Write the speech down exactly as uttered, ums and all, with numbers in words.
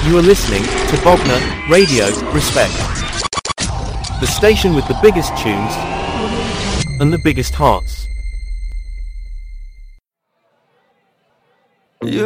You are listening to Bogner Radio, respect. The station with the biggest tunes and the biggest hearts.